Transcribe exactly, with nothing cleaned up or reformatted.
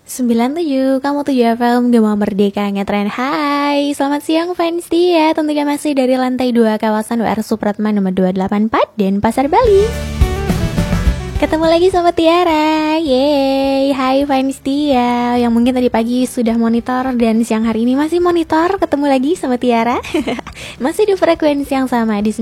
sembilan tujuh, kamu tujuh F M, Gema Merdeka Ngetren. Hai, selamat siang fans dia. Tentunya masih dari lantai dua kawasan W R Supratman nomor dua delapan empat dan Pasar Bali. Ketemu lagi sama Tiara. Yeay, hai fans dia yang mungkin tadi pagi sudah monitor dan siang hari ini masih monitor. Ketemu lagi sama Tiara. Masih di frekuensi yang sama di